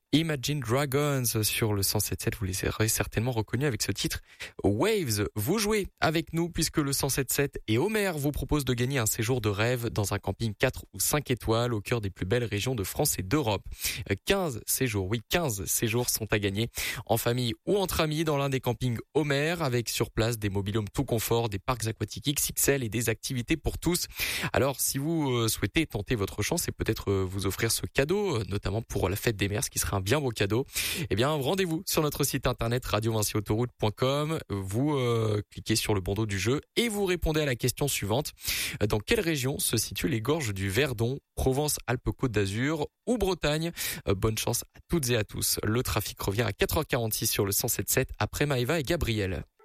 Imagine Dragons sur le 107.7, vous les aurez certainement reconnus avec ce titre Waves. Vous jouez avec nous puisque le 107.7 et Homer vous propose de gagner un séjour de rêve dans un camping 4 ou 5 étoiles au cœur des plus belles régions de France et d'Europe. 15 séjours sont à gagner en famille ou entre amis dans l'un des campings Homer avec sur place des mobil-homes tout confort, des parcs aquatiques XXL et des activités pour tous. Alors si vous souhaitez tenter votre chance et peut-être vous offrir ce cadeau, notamment pour la fête des mères, ce qui sera un bien beau cadeau, eh bien rendez-vous sur notre site internet radiovinciautoroute.com. Vous cliquez sur le bandeau du jeu et vous répondez à la question suivante. Dans quelle région se situent les gorges du Verdon, Provence-Alpes-Côte d'Azur ou Bretagne? Bonne chance à toutes et à tous. Le trafic revient à 4h46 sur le 107.7 après Maëva et Gabriel.